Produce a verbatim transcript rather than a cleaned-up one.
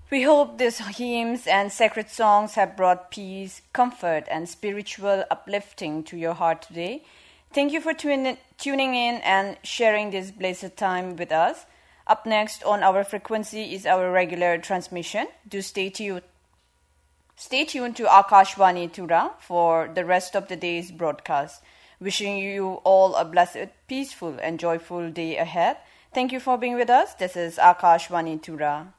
We hope these hymns and sacred songs have brought peace, comfort, and spiritual uplifting to your heart today. Thank you for tune- tuning in and sharing this blessed time with us. Up next on our frequency is our regular transmission. Do stay tuned. Stay tuned to Akashvani Tura for the rest of the day's broadcast. Wishing you all a blessed, peaceful, and joyful day ahead. Thank you for being with us. This is Akashvani Tura.